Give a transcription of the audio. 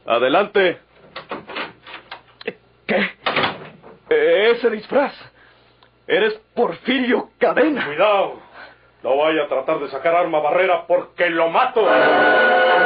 Adelante. ¿Qué? Ese disfraz. Eres Porfirio Cadena. Cuidado. No vaya a tratar de sacar arma barrera porque lo mato.